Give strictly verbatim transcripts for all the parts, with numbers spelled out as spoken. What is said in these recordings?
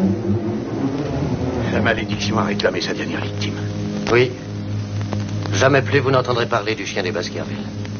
La malédiction a réclamé sa dernière victime. Oui. Jamais plus vous n'entendrez parler du chien des Baskerville.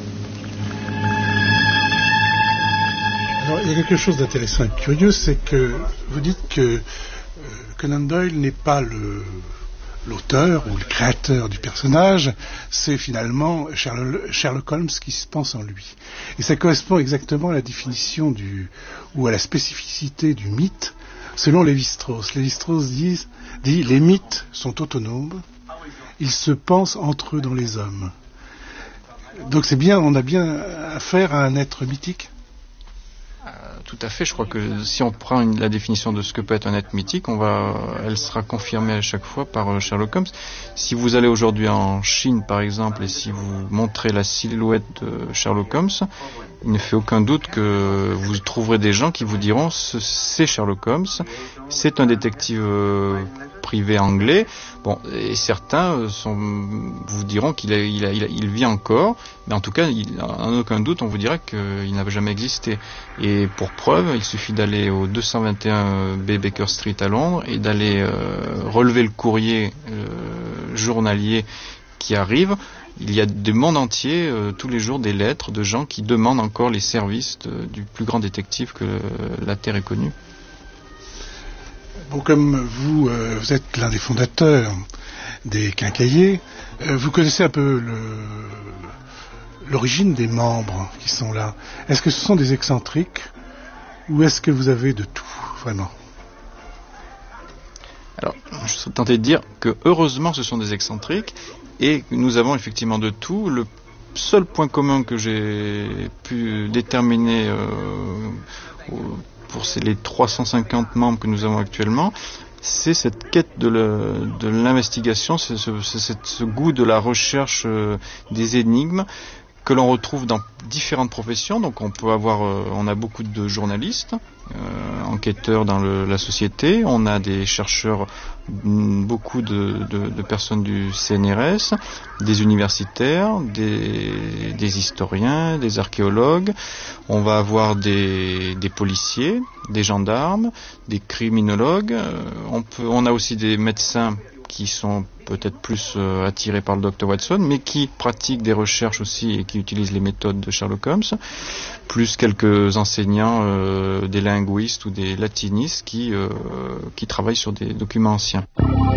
Alors, il y a quelque chose d'intéressant et de curieux, c'est que vous dites que euh, Conan Doyle n'est pas le, l'auteur ou le créateur du personnage, c'est finalement Sherlock, Sherlock Holmes qui se pense en lui. Et ça correspond exactement à la définition du, ou à la spécificité du mythe, selon Lévi-Strauss. Lévi-Strauss dit, dit les mythes sont autonomes, ils se pensent entre eux dans les hommes. Donc c'est bien, on a bien affaire à un être mythique. Tout à fait, je crois que si on prend une, la définition de ce que peut être un être mythique, on va, elle sera confirmée à chaque fois par Sherlock Holmes. Si vous allez aujourd'hui en Chine, par exemple, et si vous montrez la silhouette de Sherlock Holmes, il ne fait aucun doute que vous trouverez des gens qui vous diront c'est Sherlock Holmes, c'est un détective euh, privé anglais. Bon, et certains sont, vous diront qu'il a, il, a, il, a, il vit encore, mais en tout cas, il, en aucun doute, on vous dira qu'il n'a jamais existé. Et pour preuve, il suffit d'aller au deux cent vingt et un B Baker Street à Londres et d'aller euh, relever le courrier euh, journalier qui arrive. Il y a du monde entier, euh, tous les jours, des lettres de gens qui demandent encore les services de, du plus grand détective que euh, la Terre ait connu. Bon, comme vous, euh, vous êtes l'un des fondateurs des Quincailliers, euh, vous connaissez un peu le, l'origine des membres qui sont là. Est-ce que ce sont des excentriques ou est-ce que vous avez de tout, vraiment ? Alors, je serais tenté de dire que heureusement ce sont des excentriques et nous avons effectivement de tout. Le seul point commun que j'ai pu déterminer euh, pour ces, les trois cent cinquante membres que nous avons actuellement, c'est cette quête de, le, de l'investigation, c'est ce, c'est ce goût de la recherche euh, des énigmes que l'on retrouve dans différentes professions. Donc on peut avoir, euh, on a beaucoup de journalistes, euh, enquêteurs dans le, la société, on a des chercheurs, beaucoup de, de, de personnes du C N R S, des universitaires, des, des historiens, des archéologues, on va avoir des, des policiers, des gendarmes, des criminologues, euh, on peut, on a aussi des médecins qui sont peut-être plus euh, attirés par le docteur Watson, mais qui pratiquent des recherches aussi et qui utilisent les méthodes de Sherlock Holmes, plus quelques enseignants, euh, des linguistes ou des latinistes qui, euh, qui travaillent sur des documents anciens.